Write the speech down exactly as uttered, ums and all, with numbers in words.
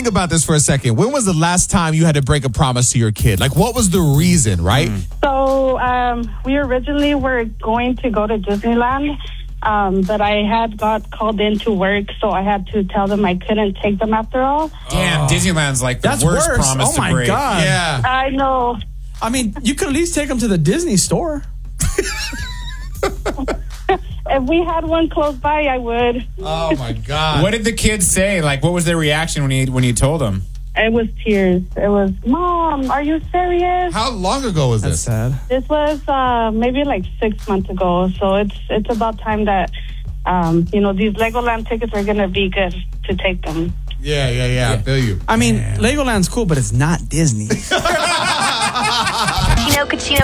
think about this for a second. When was the last time you had to break a promise to your kid? Like, what was the reason, right? Mm. So, um, we originally were going to go to Disneyland, um, but I had got called into work, so I had to tell them I couldn't take them after all. Damn, oh. Disneyland's like the That's worst worse. promise oh my to break. God. Yeah. I know. I mean, you could at least take them to the Disney store. If we had one close by, I would. Oh, my God. What did the kids say? Like, what was their reaction when you when you told them? It was tears. It was, Mom, are you serious? How long ago was That's this? sad. This was uh, maybe like six months ago. So it's it's about time that, um, you know, these Legoland tickets are going to be good to take them. Yeah, yeah, yeah, yeah. I feel you. I mean, Legoland's cool, but it's not Disney. Cucino, Cucino.